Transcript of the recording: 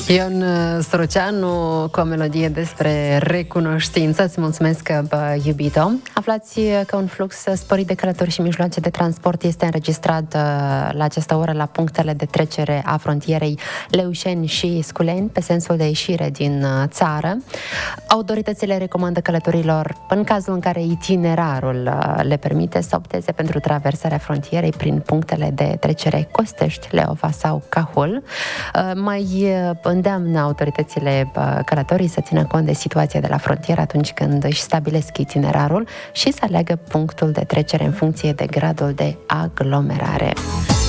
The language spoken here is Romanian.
Ion Soroceanu cu o melodie despre recunoștință. Îți mulțumesc, iubito. Aflați că un flux sporit de călători și mijloace de transport este înregistrat la această oră la punctele de trecere a frontierei Leușeni și Sculeni, pe sensul de ieșire din țară. Autoritățile recomandă călătorilor, în cazul în care itinerarul le permite, să opteze pentru traversarea frontierei prin punctele de trecere Costești, Leova sau Cahul. Mai îndeamnă autoritățile călătorii să țină cont de situația de la frontieră atunci când își stabilesc itinerarul și să aleagă punctul de trecere în funcție de gradul de aglomerare.